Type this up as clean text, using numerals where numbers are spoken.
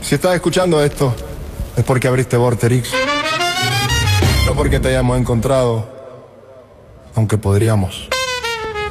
Si estás escuchando esto, es porque abriste Vorterix. No porque te hayamos encontrado, aunque podríamos.